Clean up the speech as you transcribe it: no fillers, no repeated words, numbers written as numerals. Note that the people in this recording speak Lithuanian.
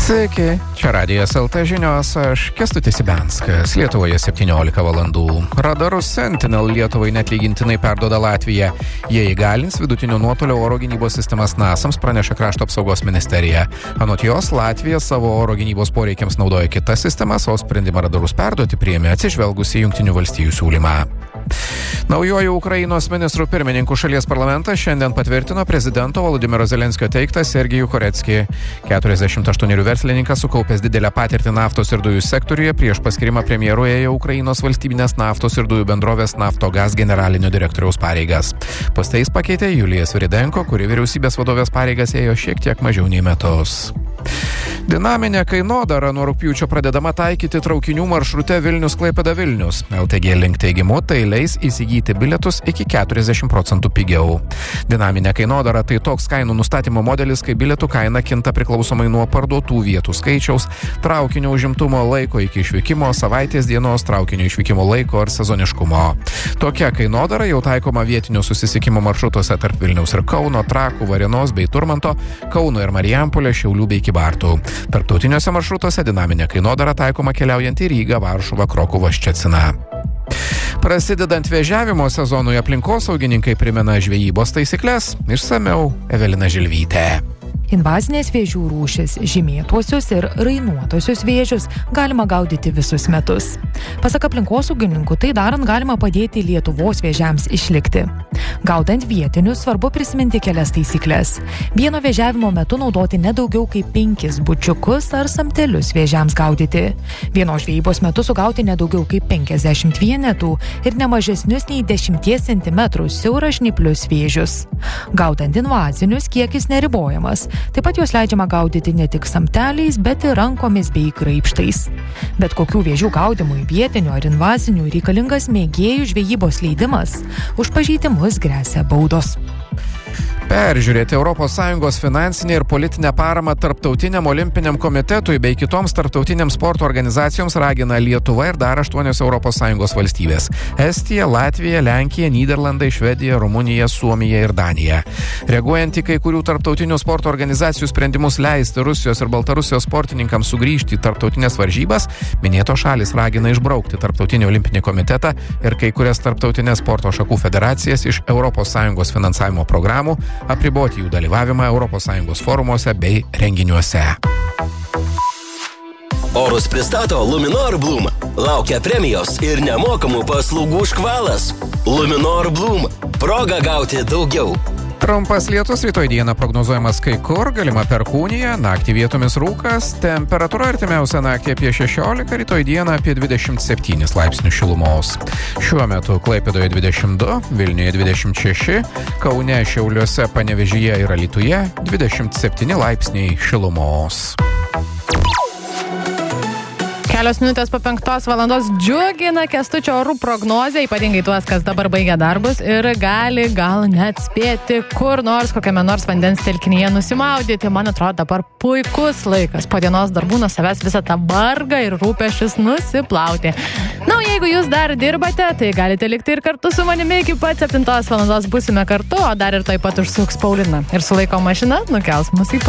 Sveiki, čia Radijas LT žinios, aš Kęstutis Ibenskas. Lietuvoje 17 valandų. Radarus Sentinel Lietuvai netlygintinai perduoda Latvija. Jie įgalins vidutinio nuotolio oro gynybos sistemas NASAMS, praneša Krašto apsaugos ministerija. Anot jos, Latvija savo oro gynybos poreikiams naudoja kitas sistemas, o sprendimą radarus perduoti priėmė atsižvelgusi į Jungtinių valstijų siūlymą. Naujuoju Ukrainos ministrų pirmininku šalies parlamentas šiandien patvirtino prezidento Volodymyro Zelenskio teiktą Sergijų Koretskį. 48 verslininkas sukaupęs didelę patirtį naftos ir dujų sektoriuje prieš paskirimą premjeru ėjo Ukrainos valstybinės naftos ir dujų bendrovės Naftogaz generalinio direktoriaus pareigas. Poste jis pakeitė Juliją Sviridenko, kuri vyriausybės vadovės pareigas ėjo šiek tiek mažiau nei metus. Dinaminė kainodara nuo rugpjūčio pradedama taikyti traukinių maršrute Vilnius-Klaipėda-Vilnius. LTG Link teigimu tai leis įsigyti bilietus iki 40% pigiau. Dinaminė kainodara tai toks kainų nustatymo modelis, kai bilietų kaina kinta priklausomai nuo parduotų vietų skaičiaus, traukinio užimtumo laiko iki išvykimo, savaitės dienos, traukinio išvykimo laiko ar sezoniškumo. Tokia kainodara jau taikoma vietinių susisiekimo maršrutuose tarp Vilniaus ir Kauno, Trakų, Varėnos bei Turmanto, Kauno ir Marijampolės, Šiaulių bei Kybartų. Tarptautiniuose maršrutuose dinaminė kainodara taikoma keliaujant į Rygą, Varšuvą, Krokuvą, Ščeciną. Prasidedant vėžiavimo sezonui aplinkosaugininkai primena žvejybos taisyklės. Išsamiau Evelina Žilvytė. Invazinės vėžių rūšis, žymėtuosius ir rainuotosius vėžius galima gaudyti visus metus. Pasak aplinkosaugininkų, tai darant galima padėti Lietuvos vėžiams išlikti. Gaudant vietinius svarbu prisiminti kelias taisyklės. Vieno vėžiavimo metu naudoti nedaugiau kaip 5 bučiukus ar samtelius vėžiams gaudyti. Vienos žvejybos metu sugauti nedaugiau kaip 50 vienetų ir nemažesnius nei 10 cm siauražnyplius vėžius. Gaudant invazinius kiekis neribojamas. Taip pat juos leidžiama gaudyti ne tik samteliais, bet ir rankomis bei graibštais. Bet kokių vėžių gaudymui vietinių ar invazinių reikalingas mėgėjų žvejybos leidimas. Už pažeidimus gresia baudos. Peržiūrėti ES finansinę ir politinę paramą Tarptautiniam olimpiniam komitetui bei kitoms tarptautiniams sporto organizacijoms ragina Lietuva ir dar 8 ES valstybės – Estija, Latvija, Lenkija, Nyderlandai, Švedija, Rumunija, Suomija ir Danija. Reaguojant į kai kurių tarptautinių sporto organizacijų sprendimus leisti Rusijos ir Baltarusijos sportininkams sugrįžti į tarptautinės varžybas, minėtos šalys ragina išbraukti Tarptautinį olimpinį komitetą ir kai kurias tarptautinės sporto šakų federacijas iš ES finansavimo programų, apriboti jų dalyvavimą ES forumuose bei renginiuose. Orus pristato Luminor Bloom. Laukia premijos ir nemokamų paslaugų škvalas. Luminor Bloom. Proga gauti daugiau. Trumpas lietus rytoj dieną prognozuojamas kai kur, galima perkūnija, naktį vietomis rūkas, temperatūra artimiausią naktį apie 16, rytoj dieną apie 27 laipsnių šilumos. Šiuo metu Klaipėdoje 22, Vilniuje 26, Kaune, Šiauliuose, Panevėžyje ir Alytuje 27 laipsniai šilumos. Kelios minutės po 5 valandos džiugina Kęstučio orų prognozė, ypatingai tuos, kas dabar baigia darbus ir gal net spėti kur nors, kokiame nors vandens telkinyje nusimaudyti. Man atrodo dabar puikus laikas po dienos darbų nuo savęs visą tą vargą ir rūpesčius nusiplauti. Na, jeigu jūs dar dirbate, tai galite likti ir kartu su manimi iki pat 7 valandos būsime kartu, o dar ir taip pat užsuks Paulina ir su laiko mašina nukels mus į